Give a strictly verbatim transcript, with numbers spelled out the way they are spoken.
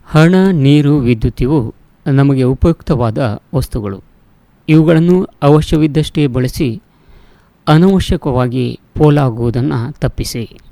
ಹಣ, ನೀರು, ವಿದ್ಯುತ್ ಇವು ನಮಗೆ ಉಪಯುಕ್ತವಾದ ವಸ್ತುಗಳು. ಇವುಗಳನ್ನು ಅವಶ್ಯವಿದ್ದಷ್ಟೇ ಬಳಸಿ ಅನವಶ್ಯಕವಾಗಿ ಪೋಲಾಗುವುದನ್ನು ತಪ್ಪಿಸಿ.